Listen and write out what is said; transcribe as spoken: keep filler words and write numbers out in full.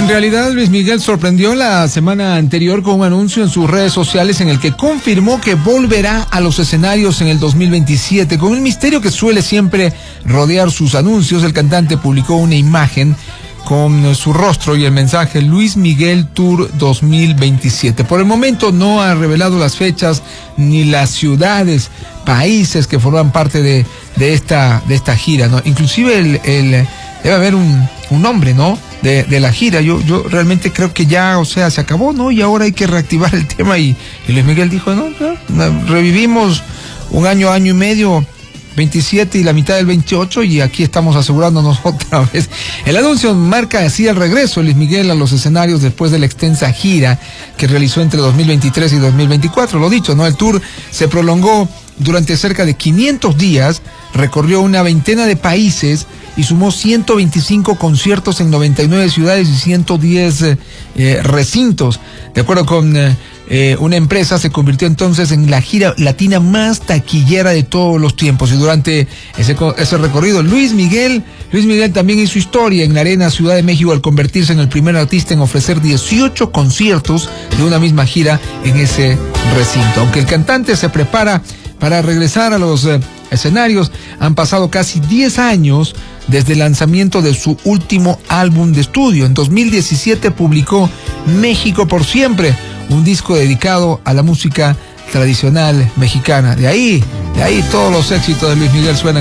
En realidad, Luis Miguel sorprendió la semana anterior con un anuncio en sus redes sociales en el que confirmó que volverá a los escenarios en el dos mil veintisiete. Con el misterio que suele siempre rodear sus anuncios, el cantante publicó una imagen con su rostro y el mensaje Luis Miguel Tour dos mil veintisiete. Por el momento no ha revelado las fechas ni las ciudades, países que forman parte de, de esta de esta gira, ¿no? Inclusive el, el debe haber un, un nombre, ¿no? De, de la gira. Yo yo realmente creo que ya, o sea, se acabó, ¿no? Y ahora hay que reactivar el tema y, y Luis Miguel dijo, no, no, revivimos un año, año y medio, veintisiete y la mitad del veintiocho, y aquí estamos asegurándonos otra vez. El anuncio marca así el regreso de Luis Miguel a los escenarios después de la extensa gira que realizó entre dos mil veintitrés y dos mil veinticuatro. Lo dicho, ¿no? El tour se prolongó durante cerca de quinientos días, recorrió una veintena de países y sumó ciento veinticinco conciertos en noventa y nueve ciudades y ciento diez eh, eh, recintos. De acuerdo con eh, eh, una empresa, se convirtió entonces en la gira latina más taquillera de todos los tiempos. Y durante ese, ese recorrido, Luis Miguel, Luis Miguel también hizo historia en la Arena Ciudad de México al convertirse en el primer artista en ofrecer dieciocho conciertos de una misma gira en ese recinto. Aunque el cantante se prepara para regresar a los eh, escenarios, han pasado casi diez años desde el lanzamiento de su último álbum de estudio. En dos mil diecisiete publicó México por Siempre, un disco dedicado a la música tradicional mexicana. De ahí, de ahí todos los éxitos de Luis Miguel suenan